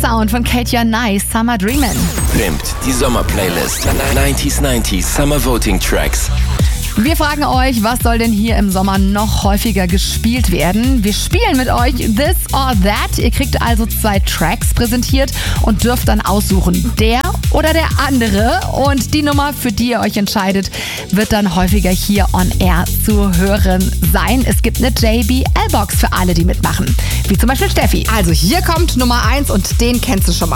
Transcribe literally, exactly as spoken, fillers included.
Sound von Katja Nice, Summer Dreamin'. Pimpt die Sommerplaylist. neunzig neunzig Summer Voting Tracks. Wir fragen euch, was soll denn hier im Sommer noch häufiger gespielt werden? Wir spielen mit euch This or That. Ihr kriegt also zwei Tracks präsentiert und dürft dann aussuchen, der oder der andere. Und die Nummer, für die ihr euch entscheidet, wird dann häufiger hier on air zu hören sein. Es gibt eine J B L-Box für alle, die mitmachen. Wie zum Beispiel Steffi. Also hier kommt Nummer eins und den kennst du schon mal.